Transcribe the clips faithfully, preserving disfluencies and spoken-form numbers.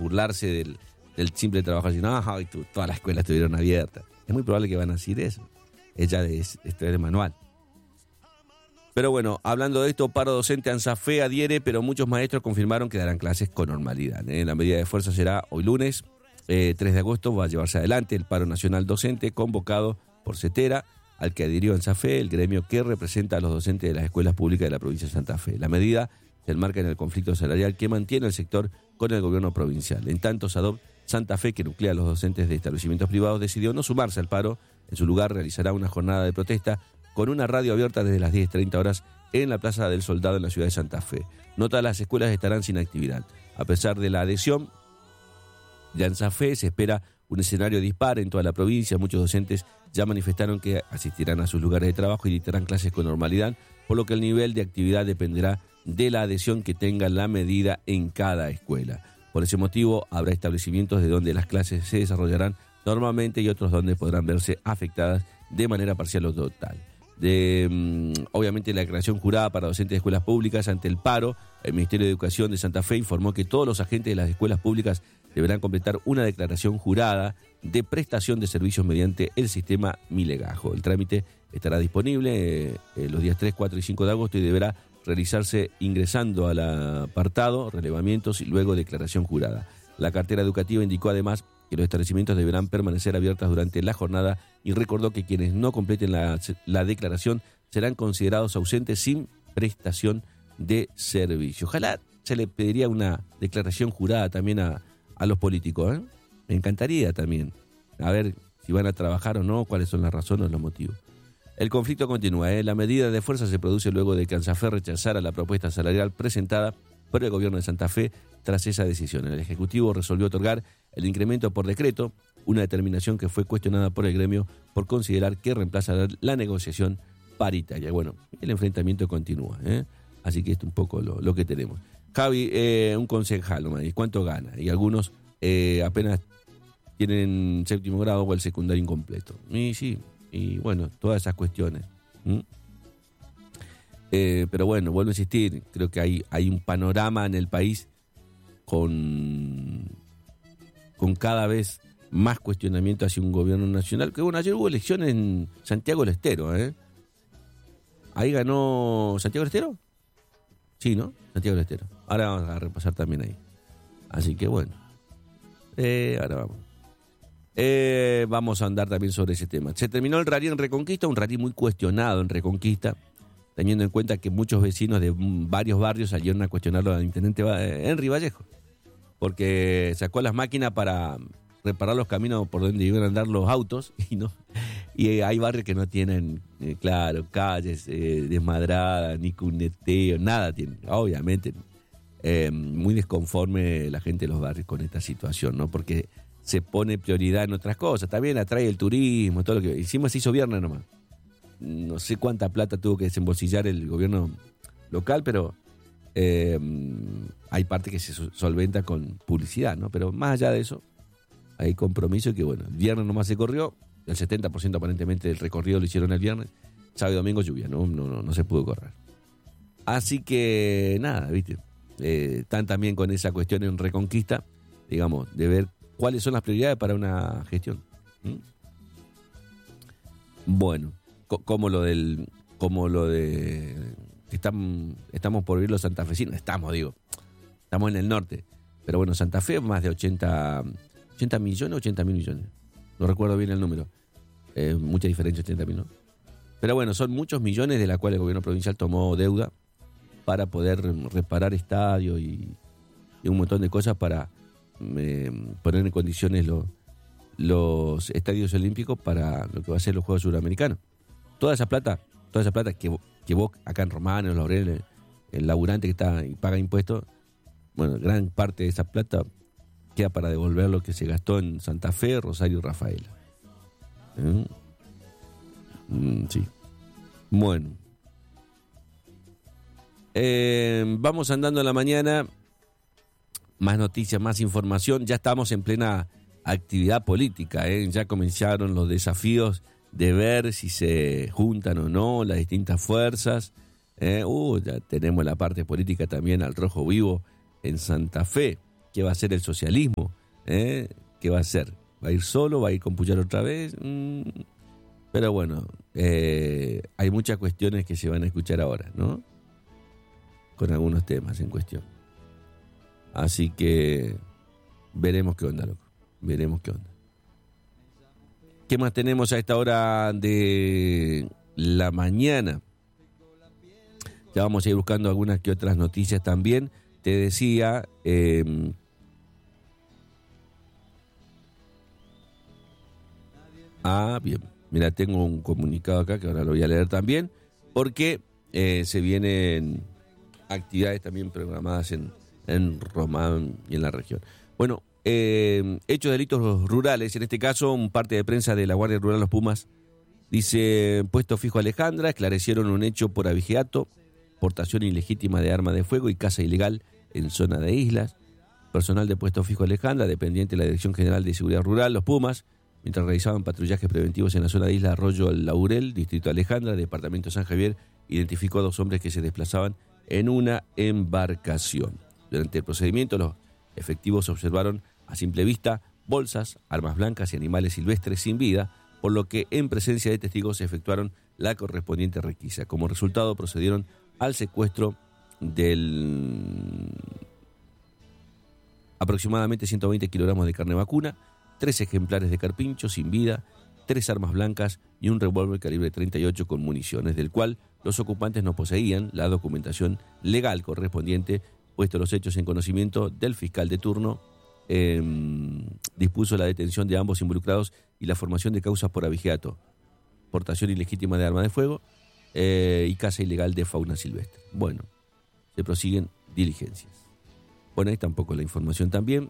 burlarse del, del simple trabajo, así, no, ay, tú, todas las escuelas estuvieron abiertas. Es muy probable que van a decir eso. Ella es estudiar el manual. Pero bueno, hablando de esto, paro docente ANSAFE adhiere, pero muchos maestros confirmaron que darán clases con normalidad. ¿eh? La medida de fuerza será hoy lunes, eh, tres de agosto, va a llevarse adelante el paro nacional docente convocado por CETERA, al que adhirió ANSAFE, el gremio que representa a los docentes de las escuelas públicas de la provincia de Santa Fe. La medida se enmarca en el conflicto salarial que mantiene el sector con el gobierno provincial. En tanto, SADOP Santa Fe, que nuclea a los docentes de establecimientos privados, decidió no sumarse al paro. En su lugar realizará una jornada de protesta con una radio abierta desde las diez treinta horas en la Plaza del Soldado en la ciudad de Santa Fe. No todas las escuelas estarán sin actividad. A pesar de la adhesión de ANSAFE, se espera un escenario dispar en toda la provincia. Muchos docentes ya manifestaron que asistirán a sus lugares de trabajo y dictarán clases con normalidad, por lo que el nivel de actividad dependerá de la adhesión que tenga la medida en cada escuela. Por ese motivo, habrá establecimientos de donde las clases se desarrollarán normalmente y otros donde podrán verse afectadas de manera parcial o total. De, obviamente, la declaración jurada para docentes de escuelas públicas ante el paro, el Ministerio de Educación de Santa Fe informó que todos los agentes de las escuelas públicas deberán completar una declaración jurada de prestación de servicios mediante el sistema Milegajo. El trámite estará disponible eh, los días tres, cuatro y cinco de agosto y deberá realizarse ingresando al apartado, relevamientos y luego declaración jurada. La cartera educativa indicó además que los establecimientos deberán permanecer abiertas durante la jornada y recordó que quienes no completen la, la declaración serán considerados ausentes sin prestación de servicio. Ojalá se le pediría una declaración jurada también a, a los políticos, ¿eh? Me encantaría también, a ver si van a trabajar o no, cuáles son las razones o los motivos. El conflicto continúa, ¿eh? La medida de fuerza se produce luego de que ANSAFE rechazara la propuesta salarial presentada por el gobierno de Santa Fe tras esa decisión. El Ejecutivo resolvió otorgar el incremento por decreto, una determinación que fue cuestionada por el gremio por considerar que reemplaza la negociación paritaria. Bueno, el enfrentamiento continúa, ¿eh? Así que esto es un poco lo, lo que tenemos. Javi, eh, un concejal, ¿no? ¿Cuánto gana? Y algunos eh, apenas tienen séptimo grado o el secundario incompleto. Y sí, y bueno, todas esas cuestiones. ¿Mm? Eh, pero bueno, vuelvo a insistir, creo que hay, hay un panorama en el país con, con cada vez más cuestionamiento hacia un gobierno nacional. Que bueno, ayer hubo elecciones en Santiago del Estero, ¿eh? Ahí ganó Santiago del Estero. Sí, ¿no? Santiago del Estero. Ahora vamos a repasar también ahí. Así que bueno, eh, ahora vamos. Eh, vamos a andar también sobre ese tema. Se terminó el rally en Reconquista, un rally muy cuestionado en Reconquista, teniendo en cuenta que muchos vecinos de varios barrios salieron a cuestionarlo al intendente Henry Vallejo, porque sacó las máquinas para reparar los caminos por donde iban a andar los autos, y no y hay barrios que no tienen, eh, claro, calles eh, desmadradas, ni cuneteo, nada tienen, obviamente. Eh, muy desconforme la gente de los barrios con esta situación, ¿no? Porque se pone prioridad en otras cosas, también atrae el turismo, todo lo que hicimos, se hizo viernes nomás. No sé cuánta plata tuvo que desembolsillar el gobierno local, pero eh, hay parte que se solventa con publicidad, ¿no? Pero más allá de eso, hay compromiso que, bueno, el viernes nomás se corrió, el setenta por ciento aparentemente del recorrido lo hicieron el viernes, sábado y domingo lluvia, ¿no? No, no, no se pudo correr. Así que, nada, ¿viste? Eh, están también con esa cuestión en Reconquista, digamos, de ver cuáles son las prioridades para una gestión. ¿Mm? Bueno. Como lo del, como lo de, estamos, estamos por vivir los santafesinos, estamos, digo, estamos en el norte, pero bueno, Santa Fe más de ochenta, ochenta millones, ochenta mil millones, no recuerdo bien el número, eh, mucha diferencia, ochenta mil, ¿no? Pero bueno, son muchos millones de la cual el gobierno provincial tomó deuda para poder reparar estadios y, y un montón de cosas para eh, poner en condiciones los, los estadios olímpicos para lo que va a ser los Juegos Suramericanos. Toda esa plata, toda esa plata que, que vos acá en Romano, en Laureles, el laburante que está y paga impuestos, bueno, gran parte de esa plata queda para devolver lo que se gastó en Santa Fe, Rosario y Rafaela. ¿Eh? Mm, sí. Bueno. Eh, vamos andando en la mañana. Más noticias, más información. Ya estamos en plena actividad política, ¿eh? Ya comenzaron los desafíos de ver si se juntan o no las distintas fuerzas. Eh, uh, ya tenemos la parte política también al rojo vivo en Santa Fe. ¿Qué va a hacer el socialismo? ¿Eh? ¿Qué va a hacer? ¿Va a ir solo? ¿Va a ir con Puyaro otra vez? Mm. Pero bueno, eh, hay muchas cuestiones que se van a escuchar ahora, ¿no? Con algunos temas en cuestión. Así que veremos qué onda, loco. Veremos qué onda. ¿Qué más tenemos a esta hora de la mañana? Ya vamos a ir buscando algunas que otras noticias también. Te decía... Eh, ah, bien. Mira, tengo un comunicado acá que ahora lo voy a leer también, porque eh, se vienen actividades también programadas en, en Román y en la región. Bueno, eh, hechos de delitos rurales, en este caso, un parte de prensa de la Guardia Rural Los Pumas dice: puesto fijo Alejandra, esclarecieron un hecho por abigeato, portación ilegítima de arma de fuego y caza ilegal en zona de islas. Personal de puesto fijo Alejandra, dependiente de la Dirección General de Seguridad Rural Los Pumas, mientras realizaban patrullajes preventivos en la zona de Isla Arroyo Laurel, distrito de Alejandra, departamento San Javier, identificó a dos hombres que se desplazaban en una embarcación. Durante el procedimiento, los efectivos observaron a simple vista bolsas, armas blancas y animales silvestres sin vida, por lo que en presencia de testigos se efectuaron la correspondiente requisa. Como resultado, procedieron al secuestro del aproximadamente ciento veinte kilogramos de carne vacuna, tres ejemplares de carpincho sin vida, tres armas blancas y un revólver calibre treinta y ocho con municiones, del cual los ocupantes no poseían la documentación legal correspondiente. Puesto los hechos en conocimiento del fiscal de turno, eh, dispuso la detención de ambos involucrados y la formación de causas por abigeato, portación ilegítima de arma de fuego eh, y caza ilegal de fauna silvestre. Bueno, se prosiguen diligencias. Bueno, ahí está un poco la información también.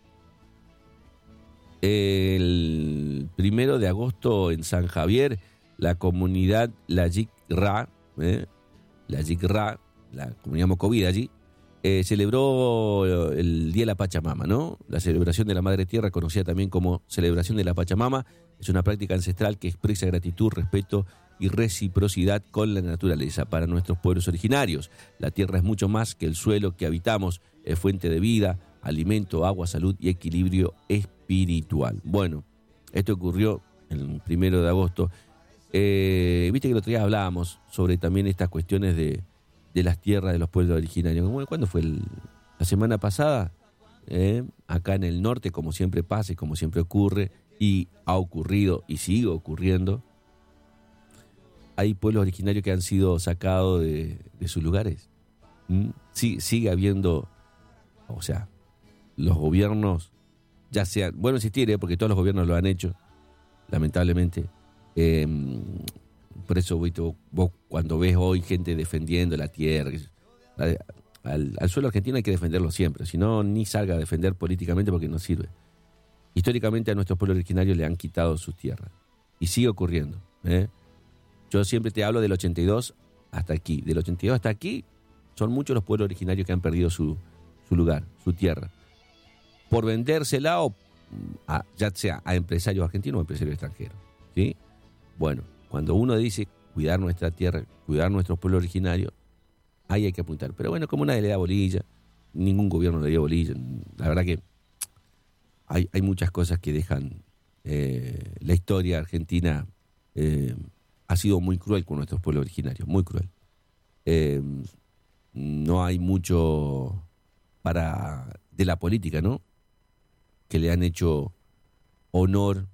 El primero de agosto en San Javier, la comunidad La Yik-Ra, eh, La Yik-Ra, la comunidad mocovida allí, eh, celebró el Día de la Pachamama, ¿no? La celebración de la Madre Tierra, conocida también como celebración de la Pachamama, es una práctica ancestral que expresa gratitud, respeto y reciprocidad con la naturaleza. Para nuestros pueblos originarios, la tierra es mucho más que el suelo que habitamos, es fuente de vida, alimento, agua, salud y equilibrio espiritual. Bueno, esto ocurrió el primero de agosto. Eh, Viste que el otro día hablábamos sobre también estas cuestiones de, de las tierras de los pueblos originarios. ¿Cuándo fue? El, la semana pasada, eh, acá en el norte, como siempre pasa y como siempre ocurre, y ha ocurrido y sigue ocurriendo, hay pueblos originarios que han sido sacados de, de sus lugares. ¿Mm? Sí, sigue habiendo, o sea, los gobiernos, ya sean, bueno, existir, ¿eh? Porque todos los gobiernos lo han hecho, lamentablemente. Eh, por eso vos, vos cuando ves hoy gente defendiendo la tierra, al, al suelo argentino hay que defenderlo siempre, si no, ni salga a defender políticamente porque no sirve. Históricamente a nuestros pueblos originarios le han quitado sus tierras y sigue ocurriendo, ¿eh? Yo siempre te hablo del ochenta y dos hasta aquí, del ochenta y dos hasta aquí son muchos los pueblos originarios que han perdido su, su lugar, su tierra, por vendérsela o a, ya sea a empresarios argentinos o empresarios extranjeros, ¿sí? Bueno, cuando uno dice cuidar nuestra tierra, cuidar nuestros pueblos originarios, ahí hay que apuntar. Pero bueno, como nadie le da bolilla, ningún gobierno le dio bolilla, la verdad que hay, hay muchas cosas que dejan eh, la historia argentina eh, ha sido muy cruel con nuestros pueblos originarios, muy cruel. Eh, no hay mucho para de la política, ¿no? Que le han hecho honor,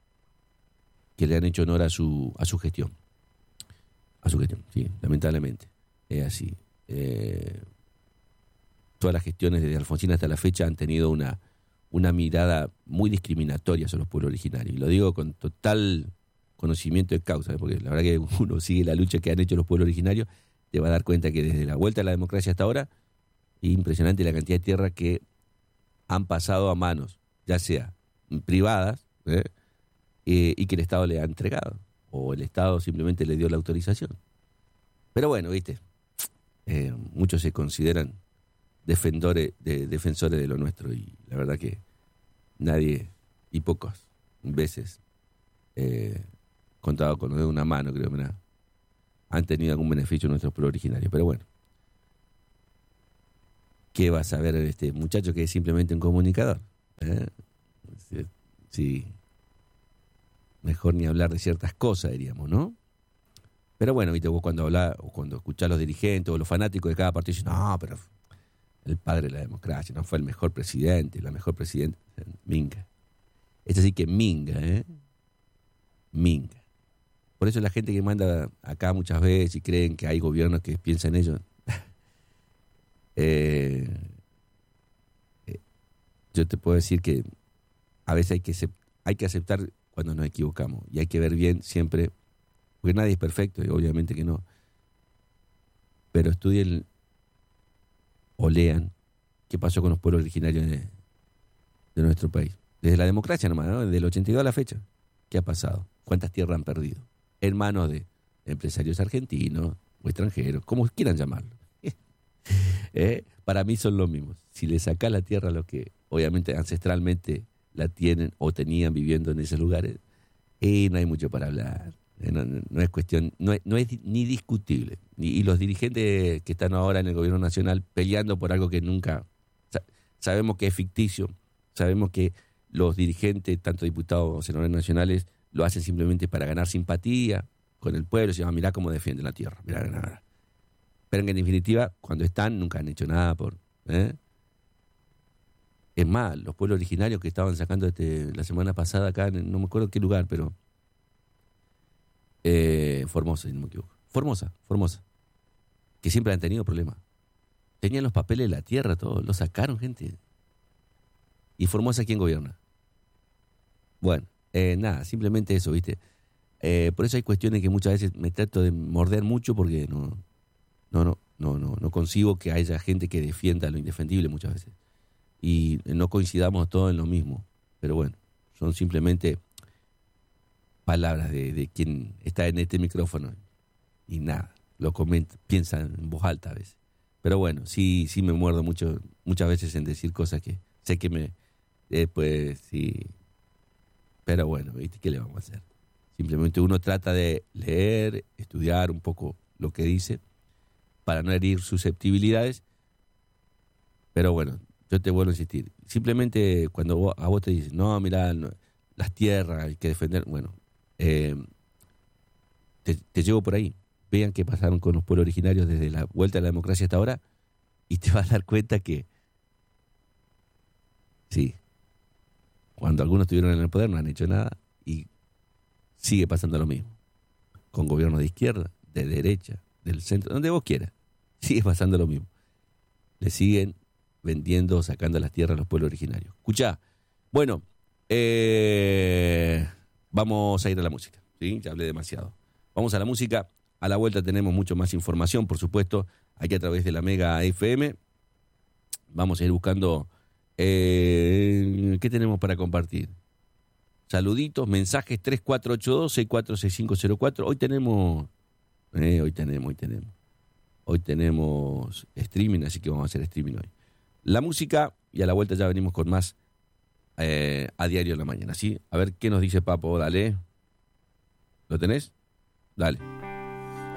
que le han hecho honor a su a su gestión, a su gestión, sí, lamentablemente es así. Eh, todas las gestiones desde Alfonsín hasta la fecha han tenido una una mirada muy discriminatoria sobre los pueblos originarios. Y lo digo con total conocimiento de causa, ¿eh? Porque la verdad que uno sigue la lucha que han hecho los pueblos originarios, te va a dar cuenta que desde la vuelta a la democracia hasta ahora, es impresionante la cantidad de tierra que han pasado a manos, ya sea privadas, ¿eh? Eh, y que el Estado le ha entregado, o el Estado simplemente le dio la autorización. Pero bueno, viste, eh, muchos se consideran defensores de, defensores de lo nuestro, y la verdad que nadie, y pocas veces, eh, contado con los dedos de una mano, creo, ¿verdad?, han tenido algún beneficio nuestros pueblos originarios. Pero bueno, ¿qué va a saber este muchacho que es simplemente un comunicador? ¿Eh? Sí, sí. Mejor ni hablar de ciertas cosas, diríamos, ¿no? Pero bueno, viste, vos cuando hablás, o cuando escuchás a los dirigentes o los fanáticos de cada partido, dicen, no, pero el padre de la democracia, no fue el mejor presidente, la mejor presidenta. Minga. Es así que minga, ¿eh? Minga. Por eso la gente que manda acá muchas veces y creen que hay gobiernos que piensan en ellos. eh, eh, yo te puedo decir que a veces hay que, hay que aceptar cuando nos equivocamos y hay que ver bien siempre, porque nadie es perfecto, y obviamente que no, pero estudien o lean qué pasó con los pueblos originarios de, de nuestro país. Desde la democracia nomás, ¿no? Desde el ochenta y dos a la fecha. ¿Qué ha pasado? ¿Cuántas tierras han perdido? En manos de empresarios argentinos o extranjeros, como quieran llamarlo. ¿Eh? Para mí son los mismos. Si le sacás la tierra a los que obviamente ancestralmente la tienen o tenían viviendo en esos lugares, y no hay mucho para hablar. No, no, no es cuestión, no es, no es ni discutible. Y, y los dirigentes que están ahora en el gobierno nacional peleando por algo que nunca, sa- sabemos que es ficticio, sabemos que los dirigentes, tanto diputados o senadores nacionales, lo hacen simplemente para ganar simpatía con el pueblo, se llama, mirá cómo defienden la tierra, mirá, mirá, mirá. Pero en definitiva, cuando están, nunca han hecho nada por... ¿eh? Es más, los pueblos originarios que estaban sacando este, la semana pasada acá, en, no me acuerdo qué lugar, pero... Eh, Formosa, si no me equivoco. Formosa, Formosa. Que siempre han tenido problemas. Tenían los papeles de la tierra, todo, lo sacaron, gente. ¿Y Formosa quién gobierna? Bueno, eh, nada, simplemente eso, ¿viste? Eh, por eso hay cuestiones que muchas veces me trato de morder mucho porque no, no, no, no, no, no consigo que haya gente que defienda lo indefendible muchas veces. Y no coincidamos todos en lo mismo. Pero bueno, son simplemente palabras de, de quien está en este micrófono. Y nada, lo comenta, piensa en voz alta a veces. Pero bueno, sí, sí me muerdo mucho, muchas veces en decir cosas que sé que me... Eh, pues sí... Pero bueno, ¿viste qué le vamos a hacer? Simplemente uno trata de leer, estudiar un poco lo que dice para no herir susceptibilidades. Pero bueno, yo te vuelvo a insistir. Simplemente cuando vos, a vos te dicen, no, mirá, no, las tierras hay que defender. Bueno, eh, te, te llevo por ahí. Vean qué pasaron con los pueblos originarios desde la vuelta a la democracia hasta ahora y te vas a dar cuenta que sí, cuando algunos estuvieron en el poder no han hecho nada y sigue pasando lo mismo. Con gobiernos de izquierda, de derecha, del centro, donde vos quieras, sigue pasando lo mismo. Le siguen vendiendo, sacando las tierras a los pueblos originarios. Escuchá, bueno, eh, vamos a ir a la música, ¿sí? Ya hablé demasiado. Vamos a la música, a la vuelta tenemos mucho más información, por supuesto, aquí a través de la Mega F M. Vamos a ir buscando... Eh, ¿qué tenemos para compartir? Saluditos, mensajes tres cuatro ocho dos, seis cuatro seis cinco cero cuatro. Hoy tenemos, eh, hoy tenemos, hoy tenemos. Hoy tenemos streaming, así que vamos a hacer streaming hoy. La música, y a la vuelta ya venimos con más eh, a diario en la mañana, ¿sí? A ver qué nos dice Papo, dale. ¿Lo tenés? Dale.